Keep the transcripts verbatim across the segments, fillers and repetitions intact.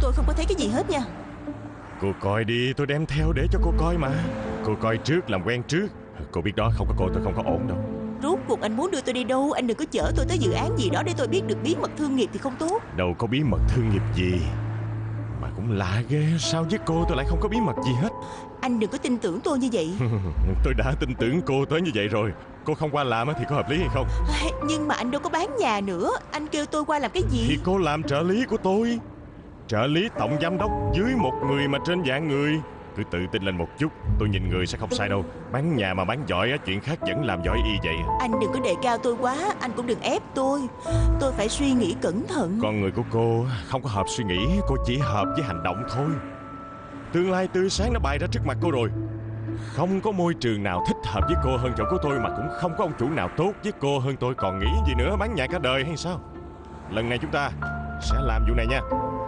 Tôi không có thấy cái gì hết nha. Cô coi đi, tôi đem theo để cho cô coi mà. Cô coi trước, làm quen trước. Cô biết đó, không có cô tôi không có ổn đâu. Rốt cuộc anh muốn đưa tôi đi đâu? Anh đừng có chở tôi tới dự án gì đó để tôi biết được bí mật thương nghiệp thì không tốt. Đâu có bí mật thương nghiệp gì. Mà cũng lạ ghê, sao với cô tôi lại không có bí mật gì hết. Anh đừng có tin tưởng tôi như vậy. Tôi đã tin tưởng cô tới như vậy rồi. Cô không qua làm thì có hợp lý hay không? Nhưng mà anh đâu có bán nhà nữa. Anh kêu tôi qua làm cái gì? Thì cô làm trợ lý của tôi. Trợ lý tổng giám đốc dưới một người mà trên vạn người. Cứ tự tin lên một chút. Tôi nhìn người sẽ không sai đâu. Bán nhà mà bán giỏi, chuyện khác vẫn làm giỏi y vậy. Anh đừng có đề cao tôi quá. Anh cũng đừng ép tôi. Tôi phải suy nghĩ cẩn thận. Con người của cô không có hợp suy nghĩ. Cô chỉ hợp với hành động thôi. Tương lai tươi sáng đã bày ra trước mặt cô rồi. Không có môi trường nào thích hợp với cô hơn chỗ của tôi. Mà cũng không có ông chủ nào tốt với cô hơn tôi. Còn nghĩ gì nữa, bán nhà cả đời hay sao? Lần này chúng ta sẽ làm vụ này nha.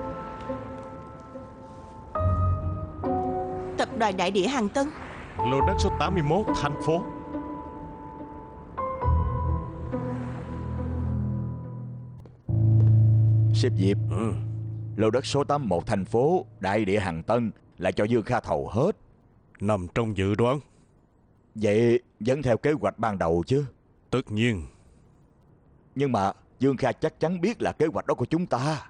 Tập đoàn Đại Địa Hằng Tân. Lô đất số tám mươi mốt, thành phố. Sếp Diệp, ừ. Lô đất số tám mươi mốt thành phố Đại Địa Hằng Tân là cho Dương Kha thầu hết. Nằm trong dự đoán. Vậy vẫn theo kế hoạch ban đầu chứ? Tất nhiên. Nhưng mà Dương Kha chắc chắn biết là kế hoạch đó của chúng ta.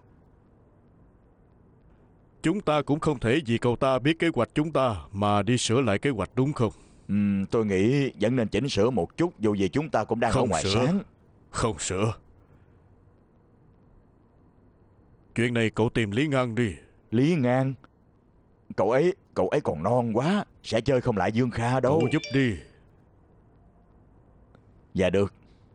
Chúng ta cũng không thể vì cậu ta biết kế hoạch chúng ta mà đi sửa lại kế hoạch, đúng không? Ừ, tôi nghĩ vẫn nên chỉnh sửa một chút. Dù gì chúng ta cũng đang không ở ngoài sửa. sáng. Không sửa. Chuyện này cậu tìm Lý Ngang đi. Lý Ngang? Cậu ấy Cậu ấy còn non quá, sẽ chơi không lại Dương Kha đâu. Cậu giúp đi. Dạ được.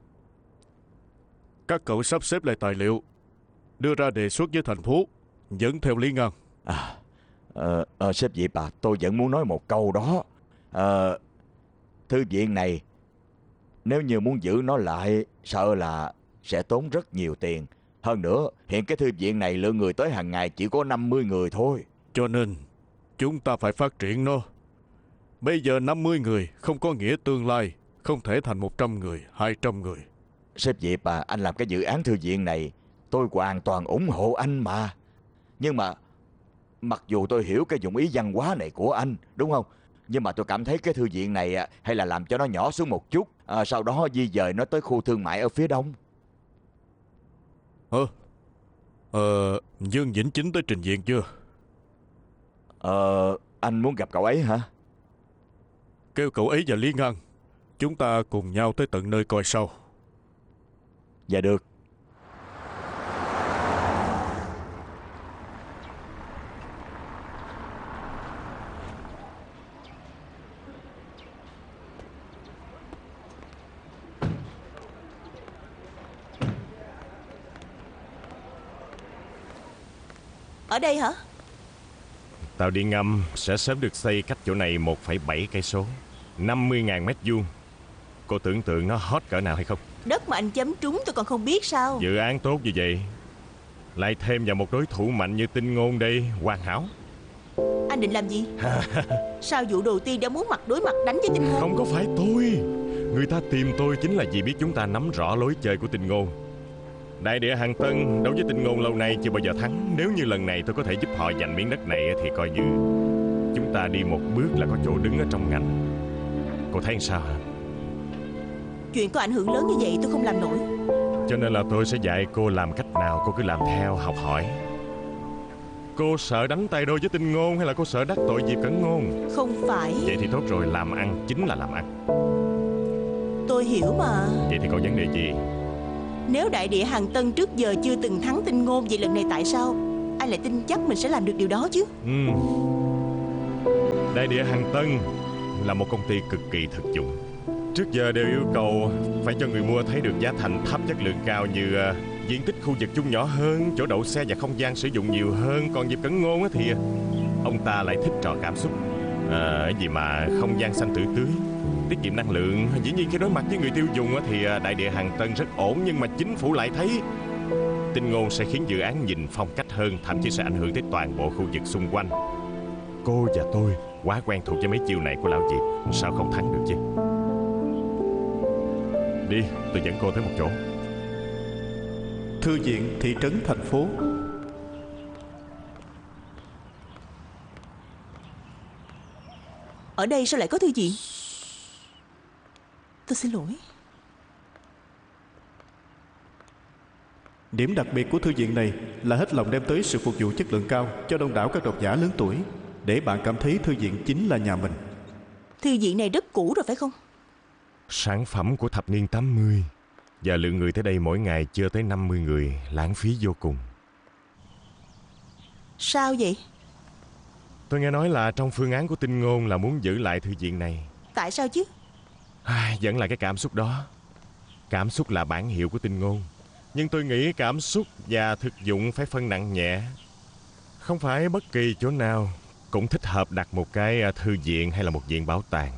Các cậu sắp xếp lại tài liệu, đưa ra đề xuất với thành phố, dẫn theo Lý Ngang. À, ờ, ờ, sếp Diệp à, tôi vẫn muốn nói một câu đó. Ờ, thư viện này, nếu như muốn giữ nó lại, sợ là sẽ tốn rất nhiều tiền. Hơn nữa, hiện cái thư viện này lượng người tới hàng ngày chỉ có năm mươi người thôi. Cho nên, chúng ta phải phát triển nó. Bây giờ năm mươi người không có nghĩa tương lai không thể thành một trăm người, hai trăm người. Sếp Diệp à, anh làm cái dự án thư viện này, tôi hoàn toàn ủng hộ anh mà. Nhưng mà, mặc dù tôi hiểu cái dụng ý văn hóa này của anh, đúng không? Nhưng mà tôi cảm thấy cái thư viện này hay là làm cho nó nhỏ xuống một chút, à, sau đó di dời nó tới khu thương mại ở phía đông. Ờ, ờ Dương Vĩnh Chính tới trình diện chưa? Ờ, anh muốn gặp cậu ấy hả? Kêu cậu ấy và Lý Ngang, chúng ta cùng nhau tới tận nơi coi sau. Dạ được. Ở đây hả? Tàu điện ngầm sẽ sớm được xây cách chỗ này một phẩy bảy cây số, năm mươi nghìn mét vuông. Cô tưởng tượng nó hot cỡ nào hay không? Đất mà anh chấm trúng tôi còn không biết sao. Dự án tốt như vậy, lại thêm vào một đối thủ mạnh như Tinh Ngôn đây, hoàn hảo. Anh định làm gì? Sao vụ đầu tiên đã muốn mặt đối mặt đánh với Tinh Ngôn? Không có phải tôi. Người ta tìm tôi chính là vì biết chúng ta nắm rõ lối chơi của Tinh Ngôn. Đại Địa Hằng Tân đấu với Tinh Ngôn lâu nay chưa bao giờ thắng. Nếu như lần này tôi có thể giúp họ giành miếng đất này thì coi như chúng ta đi một bước là có chỗ đứng ở trong ngành. Cô thấy sao hả? Chuyện có ảnh hưởng lớn như vậy tôi không làm nổi. Cho nên là tôi sẽ dạy cô làm cách nào, cô cứ làm theo, học hỏi. Cô sợ đánh tay đôi với Tinh Ngôn hay là cô sợ đắc tội Diệp Cẩn Ngôn? Không phải. Vậy thì tốt rồi, làm ăn chính là làm ăn. Tôi hiểu mà. Vậy thì có vấn đề gì? Nếu Đại Địa Hằng Tân trước giờ chưa từng thắng Tinh Ngôn, vậy lần này tại sao anh lại tin chắc mình sẽ làm được điều đó chứ? ừ. Đại Địa Hằng Tân là một công ty cực kỳ thực dụng. Trước giờ đều yêu cầu phải cho người mua thấy được giá thành thấp, chất lượng cao, như uh, diện tích khu vực chung nhỏ hơn, chỗ đậu xe và không gian sử dụng nhiều hơn. Còn Diệp Cẩn Ngôn thì ông ta lại thích trò cảm xúc, à, gì mà không gian xanh tươi tưới, tiết kiệm năng lượng. Dĩ nhiên khi đối mặt với người tiêu dùng thì Đại Địa Hằng Tân rất ổn, nhưng mà chính phủ lại thấy Tinh Ngôn sẽ khiến dự án nhìn phong cách hơn, thậm chí sẽ ảnh hưởng tới toàn bộ khu vực xung quanh. Cô và tôi quá quen thuộc với mấy chiêu này của lão Diệp, sao không thắng được chứ? Đi, tôi dẫn cô tới một chỗ. Thư viện thị trấn thành phố. Ở đây sao lại có thư viện? Tôi xin lỗi. Điểm đặc biệt của thư viện này là hết lòng đem tới sự phục vụ chất lượng cao cho đông đảo các độc giả lớn tuổi, để bạn cảm thấy thư viện chính là nhà mình. Thư viện này rất cũ rồi phải không? Sản phẩm của thập niên tám mươi. Và lượng người tới đây mỗi ngày chưa tới năm mươi người, lãng phí vô cùng. Sao vậy? Tôi nghe nói là trong phương án của Tinh Ngôn là muốn giữ lại thư viện này. Tại sao chứ? Ai, vẫn là cái cảm xúc đó. Cảm xúc là bản hiệu của Tinh Ngôn. Nhưng tôi nghĩ cảm xúc và thực dụng phải phân nặng nhẹ. Không phải bất kỳ chỗ nào cũng thích hợp đặt một cái thư viện hay là một viện bảo tàng.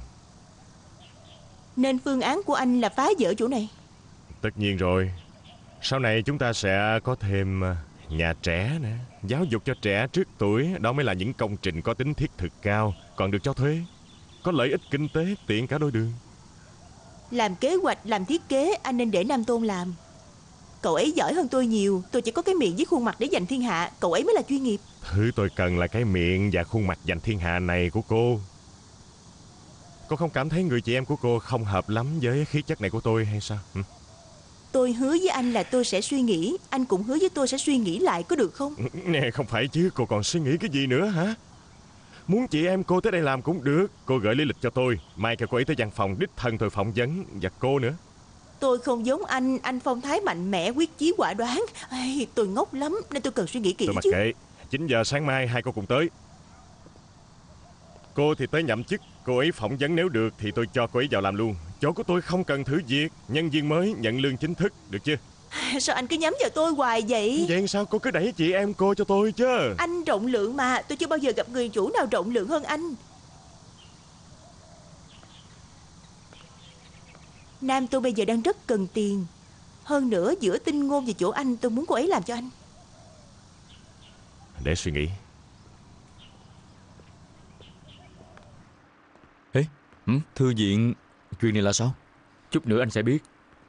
Nên phương án của anh là phá vỡ chỗ này. Tất nhiên rồi. Sau này chúng ta sẽ có thêm nhà trẻ nữa. Giáo dục cho trẻ trước tuổi. Đó mới là những công trình có tính thiết thực cao, còn được cho thuê. Có lợi ích kinh tế tiện cả đôi đường. Làm kế hoạch, làm thiết kế anh nên để Nam Tôn làm. Cậu ấy giỏi hơn tôi nhiều. Tôi chỉ có cái miệng với khuôn mặt để giành thiên hạ. Cậu ấy mới là chuyên nghiệp. Thứ tôi cần là cái miệng và khuôn mặt giành thiên hạ này của cô. Cô không cảm thấy người chị em của cô không hợp lắm với khí chất này của tôi hay sao? Ừ? Tôi hứa với anh là tôi sẽ suy nghĩ. Anh cũng hứa với tôi sẽ suy nghĩ lại, có được không? Nè, không phải chứ, cô còn suy nghĩ cái gì nữa hả? Muốn chị em cô tới đây làm cũng được. Cô gửi lý lịch cho tôi. Mai kêu cô ấy tới văn phòng đích thân tôi phỏng vấn. Và cô nữa. Tôi không giống anh. Anh phong thái mạnh mẽ, quyết chí quả đoán. Ê, tôi ngốc lắm nên tôi cần suy nghĩ kỹ Tôi mặc chứ. kệ. chín giờ sáng mai hai cô cùng tới. Cô thì tới nhậm chức. Cô ấy phỏng vấn nếu được thì tôi cho cô ấy vào làm luôn. Chỗ của tôi không cần thử việc. Nhân viên mới nhận lương chính thức. Được chưa? Sao anh cứ nhắm vào tôi hoài vậy? Vậy sao cô cứ đẩy chị em cô cho tôi chứ? Anh rộng lượng mà. Tôi chưa bao giờ gặp người chủ nào rộng lượng hơn anh. Nam tôi bây giờ đang rất cần tiền. Hơn nữa giữa Tinh Ngôn và chỗ anh, tôi muốn cô ấy làm cho anh. Để suy nghĩ. Ê, ừ, thư viện, chuyện này là sao? Chút nữa anh sẽ biết.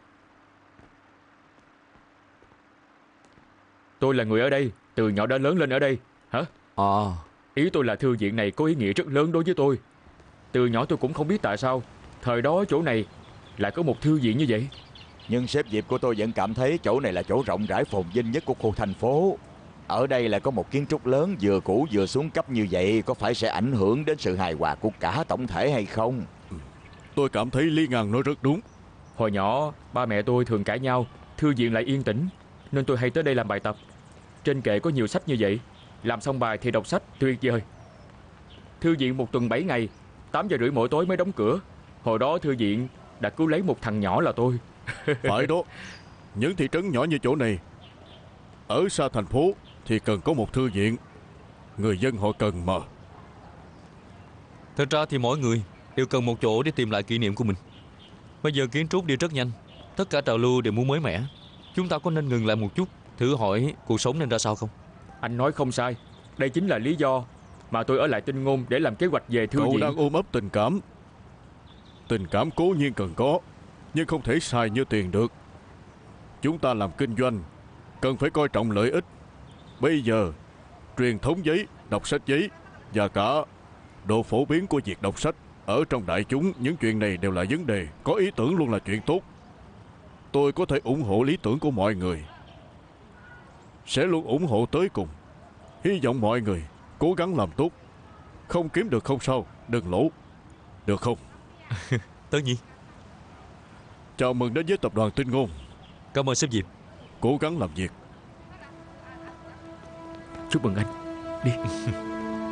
Tôi là người ở đây, từ nhỏ đã lớn lên ở đây. Hả? À, ý tôi là thư viện này có ý nghĩa rất lớn đối với tôi. Từ nhỏ tôi cũng không biết tại sao thời đó chỗ này lại có một thư viện như vậy. Nhưng sếp Diệp của tôi vẫn cảm thấy chỗ này là chỗ rộng rãi phồn vinh nhất của khu thành phố. Ở đây là có một kiến trúc lớn vừa cũ vừa xuống cấp như vậy, có phải sẽ ảnh hưởng đến sự hài hòa của cả tổng thể hay không? Tôi cảm thấy Lý Ngàn nói rất đúng. Hồi nhỏ ba mẹ tôi thường cãi nhau, thư viện lại yên tĩnh, nên tôi hay tới đây làm bài tập. Trên kệ có nhiều sách như vậy, làm xong bài thì đọc sách, tuyệt vời. Thư viện một tuần bảy ngày, tám giờ rưỡi mỗi tối mới đóng cửa. Hồi đó thư viện đã cứu lấy một thằng nhỏ là tôi. Phải đó. Những thị trấn nhỏ như chỗ này, ở xa thành phố thì cần có một thư viện. Người dân họ cần mà. Thật ra thì mỗi người đều cần một chỗ để tìm lại kỷ niệm của mình. Bây giờ kiến trúc đi rất nhanh, tất cả trào lưu đều muốn mới mẻ. Chúng ta có nên ngừng lại một chút, thử hỏi cuộc sống nên ra sao không? Anh nói không sai. Đây chính là lý do mà tôi ở lại Tinh Ngôn để làm kế hoạch về thư Cậu viện. đang ôm ấp tình cảm. Tình cảm cố nhiên cần có, nhưng không thể xài như tiền được. Chúng ta làm kinh doanh cần phải coi trọng lợi ích. Bây giờ truyền thống giấy, đọc sách giấy và cả độ phổ biến của việc đọc sách ở trong đại chúng, những chuyện này đều là vấn đề. Có ý tưởng luôn là chuyện tốt. Tôi có thể ủng hộ lý tưởng của mọi người, sẽ luôn ủng hộ tới cùng. Hy vọng mọi người cố gắng làm tốt. Không kiếm được không sao, đừng lỗ. Được không? Tất nhiên. Chào mừng đến với tập đoàn Tinh Ngôn. Cảm ơn sếp Diệp. Cố gắng làm việc. Chúc mừng anh. Đi.